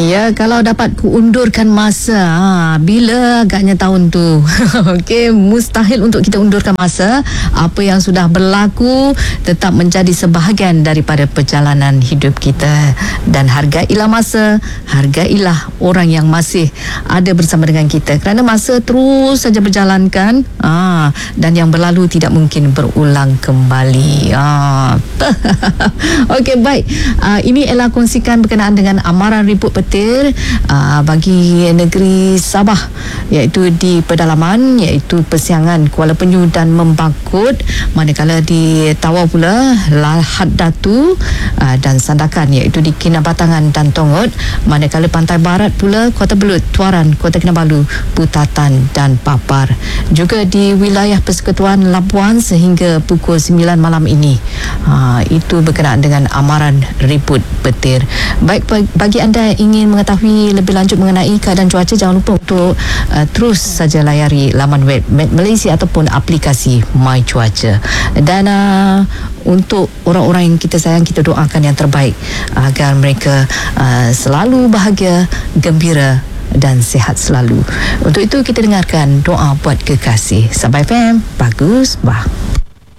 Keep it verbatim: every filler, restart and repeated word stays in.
Ya, kalau dapat undurkan masa, ha, bila agaknya tahun tu. Okey, mustahil untuk kita undurkan masa. Apa yang sudah berlaku tetap menjadi sebahagian daripada perjalanan hidup kita. Dan hargailah masa, hargailah orang yang masih ada bersama dengan kita. Kerana masa terus saja berjalankan, ha, dan yang berlalu tidak mungkin berulang kembali. Ha. Okey, baik. Ha, ini ialah kongsikan berkenaan dengan amaran ribut petir uh, bagi negeri Sabah, iaitu di pedalaman, iaitu Persiangan, Kuala Penyu dan Membakut. Manakala di Tawau pula Lahad Datu uh, dan Sandakan, iaitu di Kinabatangan dan Tongot. Manakala pantai barat pula Kota Belud, Tuaran, Kota Kinabalu, Putatan dan Papar. Juga di wilayah Persekutuan Labuan sehingga pukul sembilan malam ini. Uh, itu berkenaan dengan amaran ribut petir. Baik, bagi anda ingin mengetahui lebih lanjut mengenai keadaan cuaca, jangan lupa untuk uh, terus saja layari laman web Met Malaysia ataupun aplikasi My Cuaca. Dan uh, untuk orang-orang yang kita sayang, kita doakan yang terbaik agar mereka uh, selalu bahagia, gembira dan sihat selalu. Untuk itu kita dengarkan doa buat kekasih. Sabah F M, bagus bah.